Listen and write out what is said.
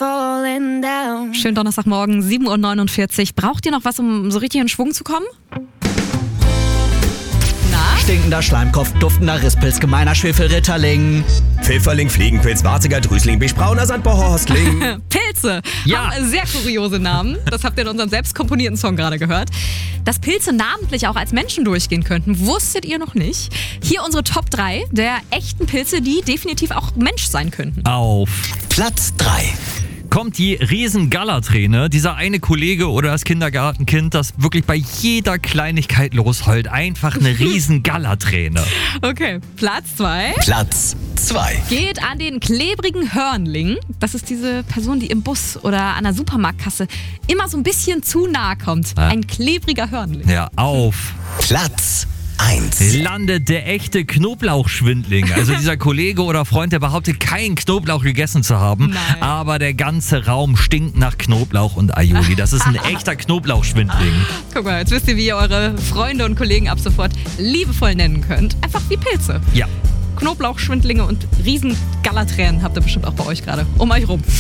falling down. Schönen Donnerstagmorgen, 7:49 Uhr. Braucht ihr noch was, um so richtig in Schwung zu kommen? Stinkender Schleimkopf, duftender Risspilz, gemeiner Schwefelritterling. Pfifferling, Fliegenpilz, Warziger, Drüsling, Bischbrauner, Sandbohrhorstling. Pilze. Ja. Haben sehr kuriose Namen. Das habt ihr in unserem selbst komponierten Song gerade gehört. Dass Pilze namentlich auch als Menschen durchgehen könnten, wusstet ihr noch nicht. Hier unsere Top 3 der echten Pilze, die definitiv auch Mensch sein könnten. Auf Platz 3. kommt die Riesen-Gallerträne. Dieser eine Kollege oder das Kindergartenkind, das wirklich bei jeder Kleinigkeit losheult. Einfach eine Riesen-Gallerträne. Okay, Platz 2. Platz 2. Geht an den klebrigen Hörnling. Das ist diese Person, die im Bus oder an der Supermarktkasse immer so ein bisschen zu nahe kommt. Ja. Ein klebriger Hörnling. Ja, auf Platz 1. landet der echte Knoblauchschwindling. Also dieser Kollege oder Freund, der behauptet, keinen Knoblauch gegessen zu haben. Nein. Aber der ganze Raum stinkt nach Knoblauch und Aioli. Das ist ein echter Knoblauchschwindling. Guck mal, jetzt wisst ihr, wie ihr eure Freunde und Kollegen ab sofort liebevoll nennen könnt. Einfach wie Pilze. Ja. Knoblauchschwindlinge und Riesen-Gallertränen habt ihr bestimmt auch bei euch gerade um euch rum.